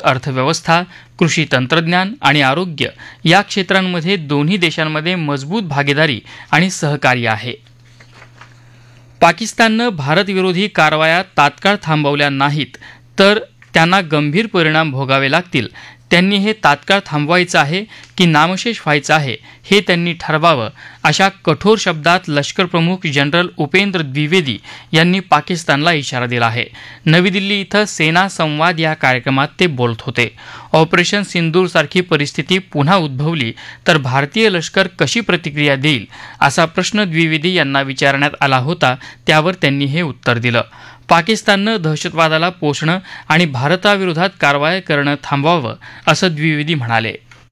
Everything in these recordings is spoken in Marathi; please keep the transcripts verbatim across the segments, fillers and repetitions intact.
अर्थव्यवस्था, कृषी तंत्रज्ञान आणि आरोग्य या क्षेत्रांमध्ये दोन्ही देशांमध्ये मजबूत भागीदारी आणि सहकार्य आहे. पाकिस्ताननं भारतविरोधी कारवाया तात्काळ थांबवल्या नाहीत तर त्यांना गंभीर परिणाम भोगावे लागतील. त्यांनी हे तात्काळ थांबवायचं आहे की नामशेष व्हायचं आहे हे त्यांनी ठरवावं, अशा कठोर शब्दात लष्कर प्रमुख जनरल उपेंद्र द्विवेदी यांनी पाकिस्तानला इशारा दिला आहे. नवी दिल्ली इथं सेना संवाद या कार्यक्रमात ते बोलत होते. ऑपरेशन सिंदूर सारखी परिस्थिती पुन्हा उद्भवली तर भारतीय लष्कर कशी प्रतिक्रिया देईल असा प्रश्न द्विवेदी यांना विचारण्यात आला होता. त्यावर त्यांनी हे उत्तर दिलं. पाकिस्ताननं दहशतवादाला पोषणं आणि भारताविरोधात कारवाया करणं थांबवावं असं द्विवेदी म्हणाले.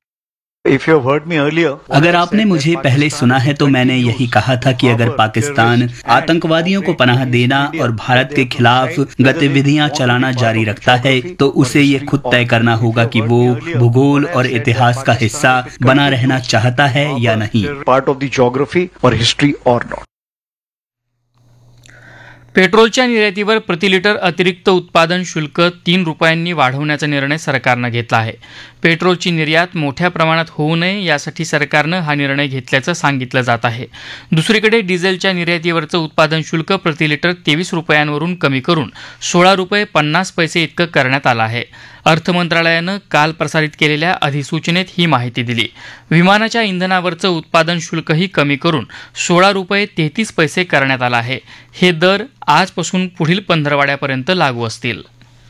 अगर आपने मुझे पहले सुना है तो मैंने यही कहा था कि अगर पाकिस्तान आतंकवादियों को पनाह देना और भारत के खिलाफ गतिविधियां चलाना जारी रखता है तो उसे ये खुद तय करना होगा कि वो भूगोल और इतिहास का हिस्सा बना रहना चाहता है या नहीं. पार्ट ऑफ द ज्योग्राफी और हिस्ट्री और नॉट. पेट्रोलच्या निर्यातीवर प्रति लिटर अतिरिक्त उत्पादन शुल्क तीन रुपयांनी वाढवण्याचा निर्णय सरकारनं घेतला आहे. पेट्रोलची निर्यात मोठ्या प्रमाणात होऊ नये यासाठी सरकारनं हा निर्णय घेतल्याचं सांगितलं जात आहे. दुसरीकडे डिझेलच्या निर्यातीवरचं उत्पादन शुल्क प्रति लिटर तेवीस रुपयांवरून कमी करून सोळा रुपये पन्नास पैसे इतकं करण्यात आलं आहे. अर्थमंत्रालयानं काल प्रसारित केलेल्या अधिसूचनेत ही माहिती दिली. विमानाच्या इंधनावरचं उत्पादन शुल्कही कमी करून सोळा रुपये तेहतीस पैसे करण्यात आलं आहे. हे दर आजपासून पुढील पंधरवाड्यापर्यंत लागू असतील.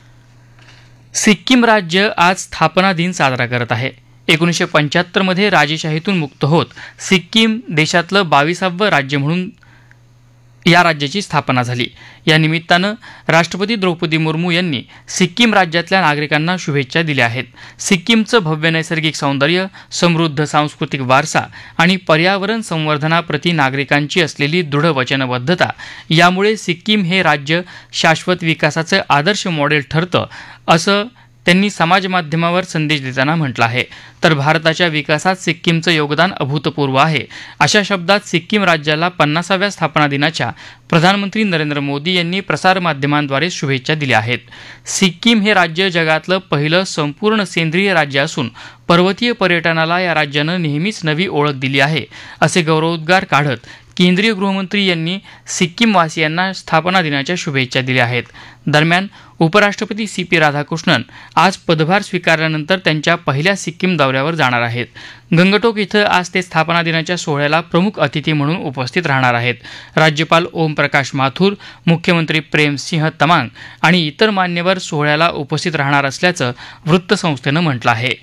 सिक्कीम राज्य आज स्थापना दिन साजरा करत आहे. एकोणीसशे पंच्याहत्तरमध्ये राजेशाहीतून मुक्त होत सिक्कीम देशातलं बावीसावं राज्य म्हणून या राज्याची स्थापना झाली. या निमित्तानं राष्ट्रपती द्रौपदी मुर्मू यांनी सिक्कीम राज्यातल्या नागरिकांना शुभेच्छा दिल्या आहेत. सिक्कीमचं भव्य नैसर्गिक सौंदर्य, समृद्ध सांस्कृतिक वारसा आणि पर्यावरण संवर्धनाप्रती नागरिकांची असलेली दृढ वचनबद्धता यामुळे सिक्कीम हे राज्य शाश्वत विकासाचं आदर्श मॉडेल ठरतं असं त्यांनी समाजमाध्यमावर संदेश देताना म्हटलं आहे. तर भारताच्या विकासात सिक्कीमचं योगदान अभूतपूर्व आहे अशा शब्दात सिक्कीम राज्याला पन्नासाव्या स्थापना दिनाच्या प्रधानमंत्री नरेंद्र मोदी यांनी प्रसारमाध्यमांद्वारे शुभेच्छा दिल्या आहेत. सिक्कीम हे राज्य जगातलं पहिलं संपूर्ण सेंद्रिय राज्य असून पर्वतीय पर्यटनाला या राज्यानं नेहमीच नवी ओळख दिली आहे असे गौरवोद्गार काढत केंद्रीय गृहमंत्री यांनी सिक्कीमवासियांना स्थापना दिनाच्या शुभेच्छा दिल्या आहेत. दरम्यान उपराष्ट्रपती सी पी राधाकृष्णन आज पदभार स्वीकारल्यानंतर त्यांच्या पहिल्या सिक्कीम दौऱ्यावर जाणार आहेत. गंगटोक इथं आज ते स्थापना दिनाच्या सोहळ्याला प्रमुख अतिथी म्हणून उपस्थित राहणार आहेत. राज्यपाल ओमप्रकाश माथुर, मुख्यमंत्री प्रेमसिंह तमांग आणि इतर मान्यवर सोहळ्याला उपस्थित राहणार असल्याचं वृत्तसंस्थेनं म्हटलं आहे.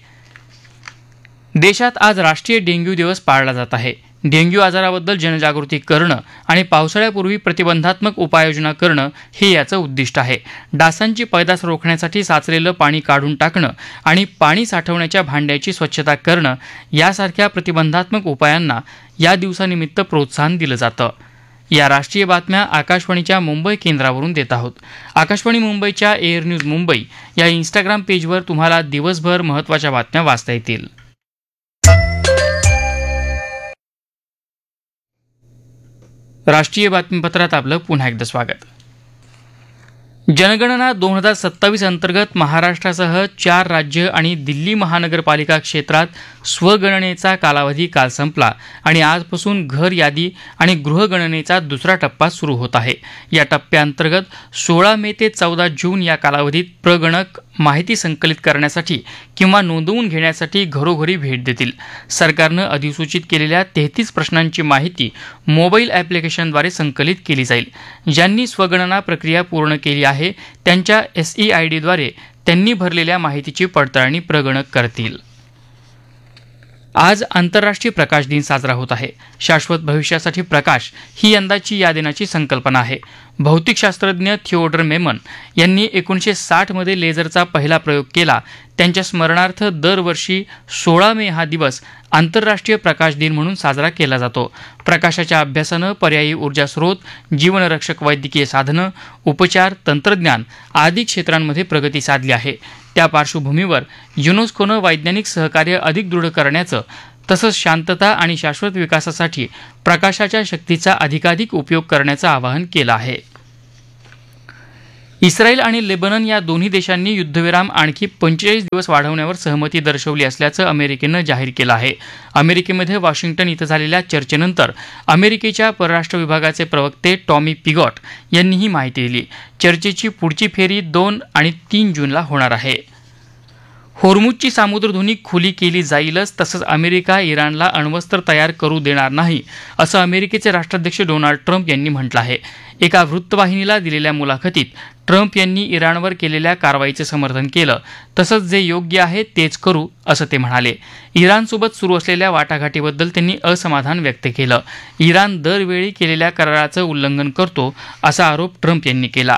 देशात आज राष्ट्रीय डेंग्यू दिवस पाळला जात आहे. डेंग्यू आजाराबद्दल जनजागृती करणं आणि पावसाळ्यापूर्वी प्रतिबंधात्मक उपाययोजना करणं हे याचं उद्दिष्ट आहे. डासांची पैदास रोखण्यासाठी साचलेलं पाणी काढून टाकणं आणि पाणी साठवण्याच्या भांड्याची स्वच्छता करणं यासारख्या प्रतिबंधात्मक उपायांना या दिवसानिमित्त प्रोत्साहन दिलं जातं. या राष्ट्रीय बातम्या आकाशवाणीच्या मुंबई केंद्रावरून देत आहोत. आकाशवाणी मुंबईच्या एअर न्यूज मुंबई या इंस्टाग्राम पेजवर तुम्हाला दिवसभर महत्त्वाच्या बातम्या वाचता येतील. राष्ट्रीय बातमीपत्रात आपलं पुन्हा एकदा स्वागत. जनगणना दोन हजार सत्तावीस अंतर्गत महाराष्ट्रासह चार राज्य आणि दिल्ली महानगरपालिका क्षेत्रात स्वगणनेचा कालावधी काल संपला आणि आजपासून घर यादी आणि गृहगणनेचा दुसरा टप्पा सुरू होत आहे. या टप्प्याअंतर्गत सोळा मे ते चौदा जून या कालावधीत प्रगणक माहिती संकलित करण्यासाठी किंवा नोंदवून घेण्यासाठी घरोघरी भेट देतील. सरकारनं अधिसूचित केलेल्या तेहतीस प्रश्नांची माहिती मोबाईल ॲप्लिकेशनद्वारे संकलित केली जाईल. ज्यांनी स्वगणना प्रक्रिया पूर्ण केली आहे त्यांच्या एस ई आय डीद्वारे त्यांनी भरलेल्या माहितीची पडताळणी प्रगणक करतील. आज आंतरराष्ट्रीय प्रकाश दिन साजरा होत आहे. शाश्वत भविष्यासाठी प्रकाश ही यंदाची या दिनाची संकल्पना आहे. भौतिकशास्त्रज्ञ थिओडर मेमन यांनी एकोणीसशे साठमध्ये लेझरचा पहिला प्रयोग केला. त्यांच्या स्मरणार्थ दरवर्षी सोळा मे हा दिवस आंतरराष्ट्रीय प्रकाश दिन म्हणून साजरा केला जातो. प्रकाशाच्या अभ्यासानं पर्यायी ऊर्जा स्रोत, जीवनरक्षक वैद्यकीय साधनं, उपचार, तंत्रज्ञान आदी क्षेत्रांमध्ये प्रगती साधली आहे. त्या पार्श्वभूमीवर युनेस्कोनं वैज्ञानिक सहकार्य अधिक दृढ करण्याचं तसंच शांतता आणि शाश्वत विकासासाठी प्रकाशाच्या शक्तीचा अधिकाधिक उपयोग करण्याचं आवाहन केलं आहे. इस्रायल आणि लेबनन या दोन्ही देशांनी युद्धविराम आणखी पंचेचाळीस दिवस वाढवण्यावर सहमती दर्शवली असल्याचं अमेरिकेनं जाहीर केलं आहे. अमेरिकेमध्ये वॉशिंग्टन इथं झालेल्या चर्चेनंतर अमेरिकेच्या परराष्ट्र विभागाचे प्रवक्ते टॉमी पिगॉट यांनी ही माहिती दिली. चर्चेची पुढची फेरी दोन आणि तीन जूनला होणार आहे. होर्मुजची सामुद्रधुनी खुली केली जाईलच, तसंच अमेरिका इराणला अण्वस्त्र तयार करू देणार नाही असं अमेरिकेचे राष्ट्राध्यक्ष डोनाल्ड ट्रम्प यांनी म्हटलं आहे. एका वृत्तवाहिनीला दिलेल्या मुलाखतीत ट्रम्प यांनी इराणवर केलेल्या कारवाईचे समर्थन केलं. तसंच जे योग्य आहे तेच करू असं ते म्हणाले. इराणसोबत सुरू असलेल्या वाटाघाटीबद्दल त्यांनी असमाधान व्यक्त केलं. इराण दरवेळी केलेल्या कराराचं उल्लंघन करतो असा आरोप ट्रम्प यांनी केला.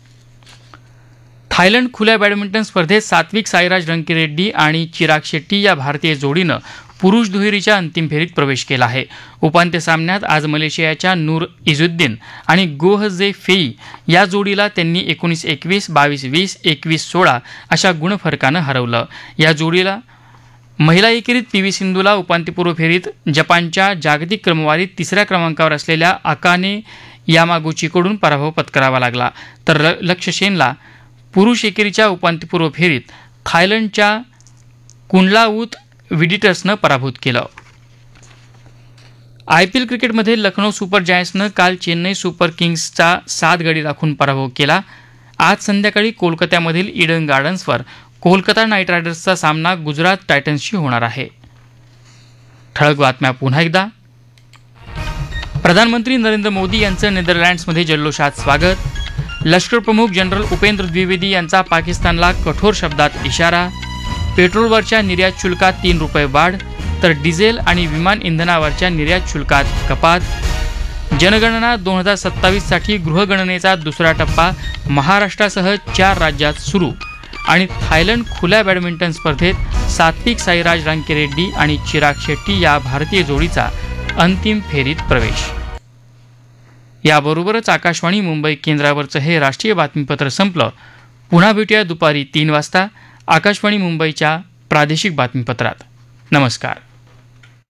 थायलंड खुल्या बॅडमिंटन स्पर्धेत सात्विक साईराज रंकीरेड्डी आणि चिराग शेट्टी या भारतीय जोडीनं पुरुष दुहेरीच्या अंतिम फेरीत प्रवेश केला आहे. उपांत्य सामन्यात आज मलेशियाच्या नूर इझुद्दीन आणि गोह जे फेई या जोडीला त्यांनी एकोणीस एकवीस, बावीस वीस, एकवीस सोळा अशा गुणफरकानं हरवलं. या जोडीला महिला एकेरीत पी व्ही सिंधूला उपांत्यपूर्व फेरीत जपानच्या जागतिक क्रमवारीत तिसऱ्या क्रमांकावर असलेल्या अकाने यामागुचीकडून पराभव पत्करावा लागला. तर लक्ष्य सेनला पुरुष एकेरीच्या उपांत्यपूर्व फेरीत थायलंडच्या कुंडलावूत विडिटर्सनं पराभूत केलं. आयपीएल क्रिकेटमध्ये लखनौ सुपर जायंट्सनं काल चेन्नई सुपर किंग्सचा सात गडी राखून पराभव केला. आज संध्याकाळी कोलकात्यामधील ईडन गार्डन्सवर कोलकाता नाईट रायडर्सचा सामना गुजरात टायटन्सशी होणार आहे. ठळक बातम्या पुन्हा एकदा. प्रधानमंत्री नरेंद्र मोदी यांचं नेदरलँड्समध्ये जल्लोषात स्वागत. लष्करप्रमुख जनरल उपेंद्र द्विवेदी यांचा पाकिस्तानला कठोर शब्दात इशारा. पेट्रोलवरच्या निर्यात शुल्कात तीन रुपये वाढ, तर डिझेल आणि विमान इंधनावरच्या निर्यात शुल्कात कपात. जनगणना दोन हजार सत्तावीससाठी गृहगणनेचा दुसरा टप्पा महाराष्ट्रासह चार राज्यात सुरू. आणि थायलंड खुल्या बॅडमिंटन स्पर्धेत सात्विक साईराज रंकीरेड्डी आणि चिराग शेट्टी या भारतीय जोडीचा अंतिम फेरीत प्रवेश. याबरोबरच आकाशवाणी मुंबई केंद्रावरचं हे राष्ट्रीय बातमीपत्र संपलं. पुन्हा भेटूया दुपारी तीन वाजता आकाशवाणी मुंबईच्या प्रादेशिक बातमीपत्रात. नमस्कार.